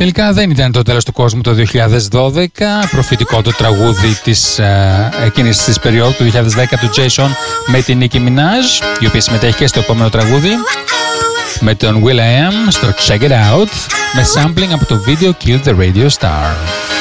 Τελικά δεν ήταν το τέλος του κόσμου το 2012. Προφητικό το τραγούδι της εκείνης της περίοδου του 2010 του Jason με την Nicki Minaj, η οποία συμμετέχει και στο επόμενο τραγούδι με τον will.i.am στο Check It Out, με sampling από το βίντεο Kill the Radio Star.